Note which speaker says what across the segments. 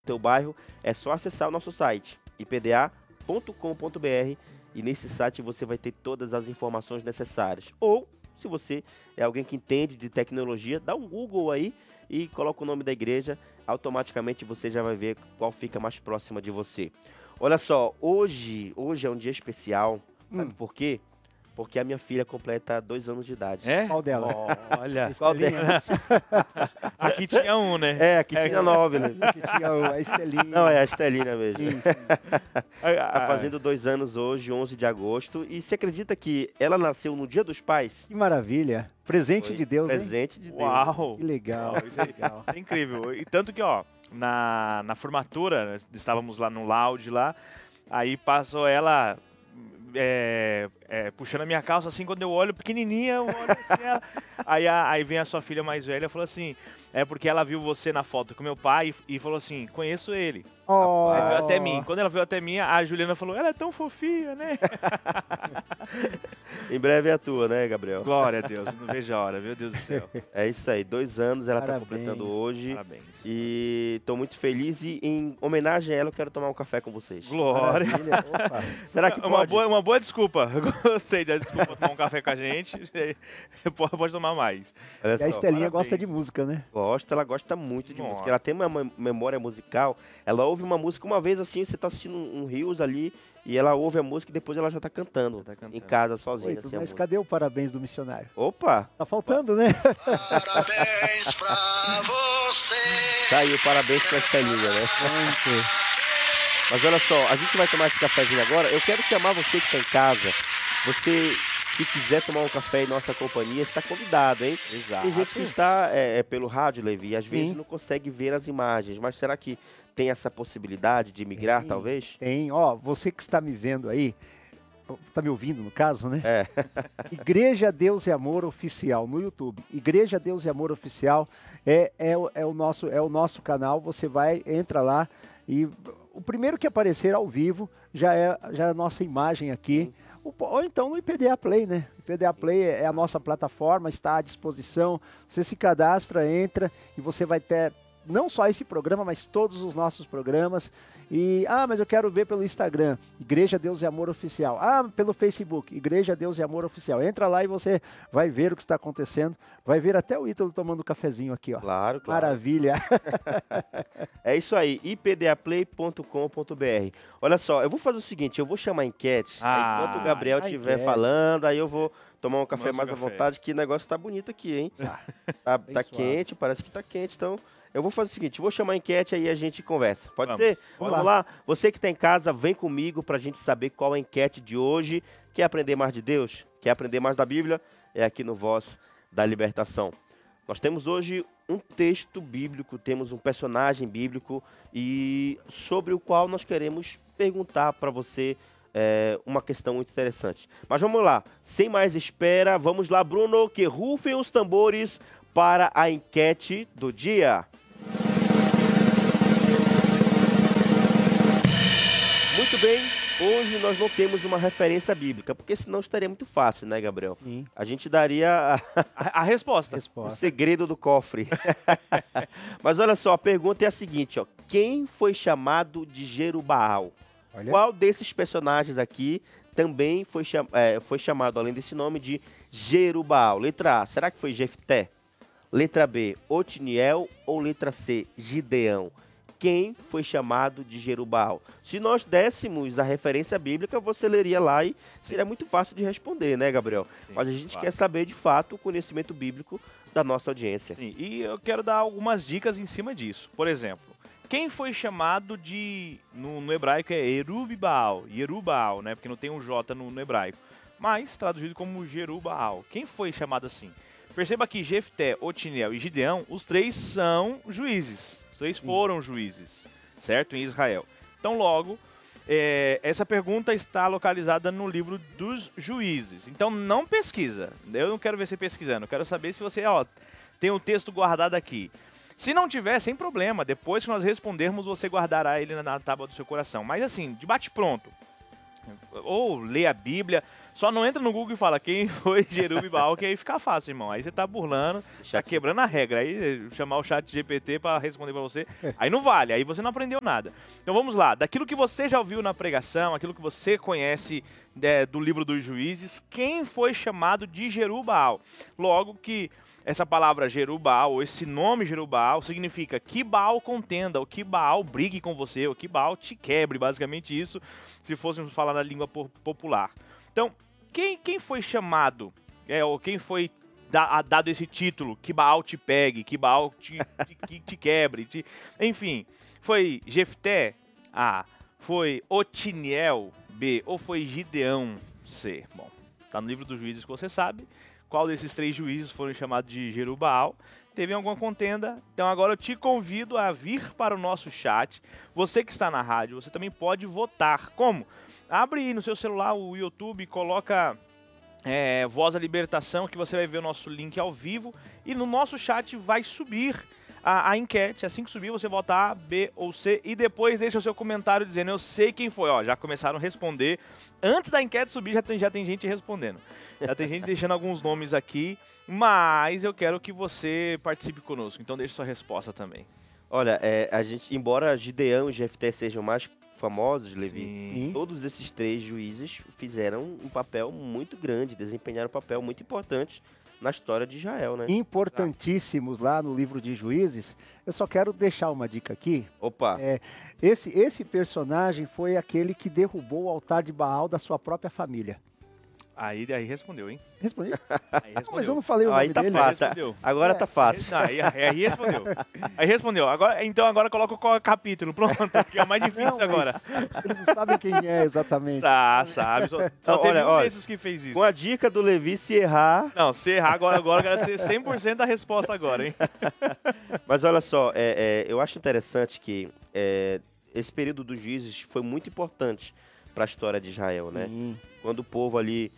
Speaker 1: teu bairro, é só acessar o nosso site, ipda.com.br, e nesse site você vai ter todas as informações necessárias. Ou, se você é alguém que entende de tecnologia, dá um Google aí e coloca o nome da igreja, automaticamente você já vai ver qual fica mais próxima de você. Olha só, hoje é um dia especial, sabe por quê? Porque a minha filha completa 2 anos de idade.
Speaker 2: É?
Speaker 3: Qual delas?
Speaker 2: Olha.
Speaker 1: Qual delas?
Speaker 2: Aqui tinha um, né?
Speaker 1: É, aqui tinha 9, né?
Speaker 3: Que tinha a Estelinha.
Speaker 1: Não, é a Estelina mesmo.
Speaker 3: Sim, sim.
Speaker 1: Tá fazendo 2 anos hoje, 11 de agosto. E você acredita que ela nasceu no Dia dos Pais?
Speaker 3: Que maravilha. Presente
Speaker 1: Foi
Speaker 3: de Deus, hein?
Speaker 1: Presente de Deus.
Speaker 2: Uau!
Speaker 3: Que legal,
Speaker 2: Uau,
Speaker 3: que
Speaker 2: isso é
Speaker 3: legal.
Speaker 2: Isso é incrível. E tanto que, ó, na formatura, nós estávamos lá no lounge lá, aí passou ela puxando a minha calça, assim, quando eu olho, pequenininha, eu olho assim, ela... Aí vem a sua filha mais velha e falou assim, é porque ela viu você na foto com meu pai e falou assim, conheço ele.
Speaker 3: Oh.
Speaker 2: Aí veio até mim. Quando ela veio até mim, a Juliana falou, ela é tão fofinha, né?
Speaker 1: Em breve é a tua, né, Gabriel?
Speaker 2: Glória a Deus, não vejo a hora, meu Deus do céu.
Speaker 1: É isso aí, 2 anos ela
Speaker 3: Parabéns.
Speaker 1: tá completando hoje.
Speaker 2: Parabéns.
Speaker 1: E tô muito feliz e em homenagem a ela eu quero tomar um café com vocês.
Speaker 2: Glória.
Speaker 3: Maravilha. Opa.
Speaker 1: Será que pode?
Speaker 2: Uma boa desculpa. Gostei da desculpa tomar um café com a gente. Pode tomar mais.
Speaker 1: Olha
Speaker 3: E a
Speaker 1: só,
Speaker 3: Estelinha
Speaker 2: parabéns.
Speaker 3: gosta de música, né?
Speaker 1: ela gosta muito de
Speaker 2: Nossa.
Speaker 1: música. Ela tem uma memória musical. Ela ouve uma música uma vez assim, você tá assistindo um Reels ali e ela ouve a música e depois ela já tá cantando,
Speaker 2: Já tá cantando.
Speaker 1: em casa sozinha.
Speaker 3: Oi,
Speaker 1: assim, a
Speaker 3: mas
Speaker 1: música.
Speaker 3: cadê o parabéns do missionário?
Speaker 1: Opa!
Speaker 3: Tá faltando, né?
Speaker 4: Parabéns pra você.
Speaker 1: Tá aí o parabéns pra Estelinha, né?
Speaker 3: Pronto.
Speaker 1: Mas olha só, a gente vai tomar esse cafezinho agora. Eu quero chamar você que tá em casa. Você, se quiser tomar um café em nossa companhia, está convidado, hein?
Speaker 2: Exato.
Speaker 1: Tem gente que está pelo rádio, Levi, e às vezes
Speaker 3: Sim.
Speaker 1: não consegue ver as imagens. Mas será que tem essa possibilidade de migrar,
Speaker 3: Tem.
Speaker 1: talvez?
Speaker 3: Tem, ó, você que está me vendo aí, tá me ouvindo no caso, né?
Speaker 1: É.
Speaker 3: Igreja Deus e Amor Oficial no YouTube. Igreja Deus e Amor Oficial é o nosso canal. Você entra lá e o primeiro que aparecer ao vivo já é a nossa imagem aqui. Ou então no IPDA Play, né? IPDA Play é a nossa plataforma, está à disposição. Você se cadastra, entra e você vai ter não só esse programa, mas todos os nossos programas. E, mas eu quero ver pelo Instagram, Igreja Deus e Amor Oficial. Pelo Facebook, Igreja Deus e Amor Oficial. Entra lá e você vai ver o que está acontecendo. Vai ver até o Ítalo tomando um cafezinho aqui, ó.
Speaker 1: Claro, claro.
Speaker 3: Maravilha.
Speaker 1: É isso aí, ipdaplay.com.br. Olha só, eu vou fazer o seguinte, eu vou chamar a enquete, aí enquanto o Gabriel
Speaker 3: a
Speaker 1: estiver
Speaker 3: enquete.
Speaker 1: falando, aí eu vou tomar um café
Speaker 2: Nossa,
Speaker 1: mais à
Speaker 2: café.
Speaker 1: vontade, que o negócio tá bonito aqui, hein? Tá
Speaker 3: suave.
Speaker 1: quente, parece que tá quente, então eu vou fazer o seguinte, eu vou chamar a enquete aí a gente conversa. Pode
Speaker 2: Vamos.
Speaker 1: ser?
Speaker 3: Vamos
Speaker 1: Vamos lá. Você que tá em casa, vem comigo pra gente saber qual é a enquete de hoje. Quer aprender mais de Deus? Quer aprender mais da Bíblia? É aqui no Voz da Libertação. Nós temos hoje um texto bíblico, temos um personagem bíblico e sobre o qual nós queremos perguntar para você uma questão muito interessante. Mas vamos lá, sem mais espera, vamos lá, Bruno, que rufem os tambores para a enquete do dia. Muito bem, hoje nós não temos uma referência bíblica, porque senão estaria muito fácil, né, Gabriel?
Speaker 3: Sim.
Speaker 1: A gente daria
Speaker 2: A resposta.
Speaker 1: o
Speaker 3: Resposta.
Speaker 1: segredo do cofre. Mas olha só, a pergunta é a seguinte, ó. Quem foi chamado de Jerubaal?
Speaker 3: Olha.
Speaker 1: Qual desses personagens aqui também foi chamado, além desse nome, de Jerubaal? Letra A, será que foi Jefté? Letra B, Otiniel? Ou letra C, Gideão? Quem foi chamado de Jerubaal? Se nós dessemos a referência bíblica, você leria lá e seria muito fácil de responder, né, Gabriel?
Speaker 2: Sim,
Speaker 1: Mas a gente
Speaker 2: claro.
Speaker 1: quer saber, de fato, o conhecimento bíblico da nossa audiência.
Speaker 2: Sim, e eu quero dar algumas dicas em cima disso. Por exemplo, quem foi chamado de... No hebraico é Erubibaal, Yerubaal, né? Porque não tem um J no hebraico. Mas traduzido como Jerubaal. Quem foi chamado assim? Perceba que Jefté, Otiniel e Gideão, os três são juízes. Os três foram juízes, certo? Em Israel. Então, logo, essa pergunta está localizada no livro dos juízes. Então, não pesquisa. Eu não quero ver você pesquisando. Eu quero saber se você tem o texto guardado aqui. Se não tiver, sem problema. Depois que nós respondermos, você guardará ele na tábua do seu coração. Mas assim, de bate-pronto. Ou lê a Bíblia. Só não entra no Google e fala quem foi Jerubbaal, que aí fica fácil, irmão. Aí você tá burlando, tá quebrando a regra. Aí chamar o chat GPT para responder para você, aí não vale, aí você não aprendeu nada. Então vamos lá, daquilo que você já ouviu na pregação, aquilo que você conhece do livro dos Juízes, quem foi chamado de Jerubbaal? Logo que essa palavra Jerubbaal, ou esse nome Jerubbaal, significa que Baal contenda, ou que Baal brigue com você, ou que Baal te quebre, basicamente isso, se fôssemos falar na língua popular. Então, quem foi chamado, ou quem foi dado esse título, que Baal te pegue, que Baal te quebre, enfim, foi Jefté? A. Foi Otiniel? B. Ou foi Gideão? C. Bom, tá no livro dos Juízes que você sabe. Qual desses 3 juízes foram chamados de Jerubbaal? Teve alguma contenda? Então agora eu te convido a vir para o nosso chat. Você que está na rádio, você também pode votar. Como? Abre aí no seu celular o YouTube, coloca Voz da Libertação, que você vai ver o nosso link ao vivo. E no nosso chat vai subir a enquete. Assim que subir, você vota A, B ou C. E depois deixa o seu comentário dizendo, eu sei quem foi. Ó, já começaram a responder. Antes da enquete subir, já tem gente respondendo. Já tem gente deixando alguns nomes aqui. Mas eu quero que você participe conosco. Então deixe sua resposta também.
Speaker 1: Olha, a gente, embora Gideão e Jefté sejam mais famosos, Levi,
Speaker 3: Sim.
Speaker 1: todos esses 3 juízes fizeram um papel muito grande, desempenharam um papel muito importante na história de Israel, né?
Speaker 3: Importantíssimos lá no livro de Juízes. Eu só quero deixar uma dica aqui.
Speaker 1: Opa!
Speaker 3: Esse personagem foi aquele que derrubou o altar de Baal da sua própria família.
Speaker 2: Aí respondeu, hein?
Speaker 3: Respondi?
Speaker 2: Aí
Speaker 3: Não,
Speaker 2: respondeu.
Speaker 3: mas eu não falei o nome
Speaker 1: Aí tá
Speaker 3: dele.
Speaker 1: fácil.
Speaker 2: respondeu.
Speaker 1: Agora tá fácil.
Speaker 2: Não, aí respondeu. Aí respondeu. Agora coloca qual capítulo. Pronto, que é o mais difícil
Speaker 3: Não,
Speaker 2: agora.
Speaker 3: mas eles não sabem quem é exatamente.
Speaker 2: Sabe. Só
Speaker 1: Então,
Speaker 2: teve
Speaker 1: olha,
Speaker 2: desses que fez isso.
Speaker 1: Com a dica do Levi, se errar...
Speaker 2: Não, se errar agora eu quero ser 100% da resposta agora, hein?
Speaker 1: Mas olha só, eu acho interessante que esse período dos juízes foi muito importante para a história de Israel, né?
Speaker 3: Sim.
Speaker 1: Quando o povo ali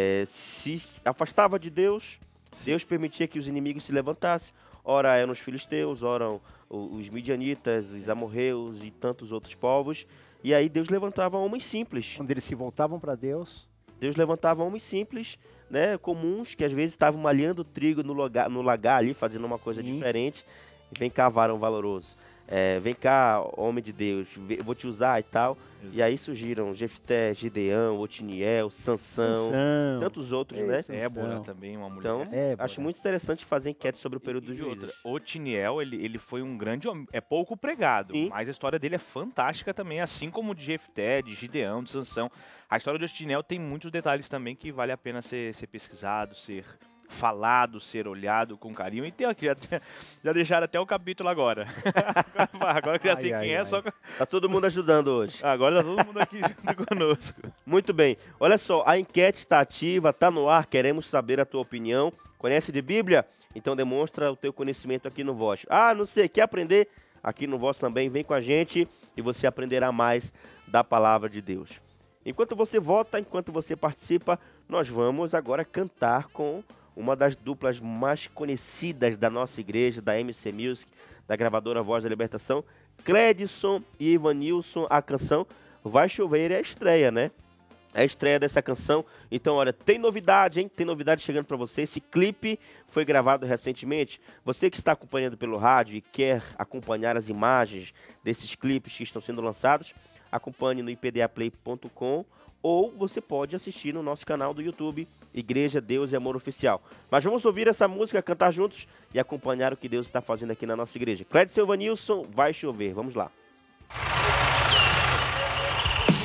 Speaker 1: se afastava de Deus, Deus permitia que os inimigos se levantassem. Ora eram os filisteus, ora os midianitas, os amorreus e tantos outros povos. E aí Deus levantava homens simples.
Speaker 3: Quando eles se voltavam para Deus.
Speaker 1: Deus levantava homens simples, né, comuns, que às vezes estavam malhando trigo no lagar ali, fazendo uma coisa diferente. E vem cá, varão valoroso. Vem cá, homem de Deus, eu vou te usar e tal. Exato. E aí surgiram Jefté, Gideão, Otiniel, Sansão, tantos outros, né?
Speaker 2: Débora também, uma mulher.
Speaker 1: Então, acho muito interessante fazer enquete sobre o período dos juízes.
Speaker 2: Otiniel, ele foi um grande homem, é pouco pregado, sim, mas a história dele é fantástica também, assim como de Jefté, de Gideão, de Sansão. A história de Otiniel tem muitos detalhes também que vale a pena ser pesquisado, ser falado, ser olhado com carinho. E tem aqui, já deixaram até o capítulo agora. Agora que já sei quem é, só...
Speaker 1: Tá todo mundo ajudando hoje.
Speaker 2: Agora tá todo mundo aqui junto conosco.
Speaker 1: Muito bem. Olha só, a enquete está ativa, está no ar, queremos saber a tua opinião. Conhece de Bíblia? Então demonstra o teu conhecimento aqui no Voz. Ah, não sei, quer aprender? Aqui no Voz também, vem com a gente e você aprenderá mais da palavra de Deus. Enquanto você vota, enquanto você participa, nós vamos agora cantar com uma das duplas mais conhecidas da nossa igreja, da MC Music, da gravadora Voz da Libertação, Cledson e Ivanilson. A canção Vai Chover é a estreia, né? É a estreia dessa canção. Então, olha, tem novidade, hein? Tem novidade chegando para você. Esse clipe foi gravado recentemente. Você que está acompanhando pelo rádio e quer acompanhar as imagens desses clipes que estão sendo lançados, acompanhe no ipdaplay.com ou você pode assistir no nosso canal do YouTube, Igreja, Deus e Amor Oficial. Mas vamos ouvir essa música, cantar juntos e acompanhar o que Deus está fazendo aqui na nossa igreja. Cledson e Ivanilson, Vai Chover. Vamos lá.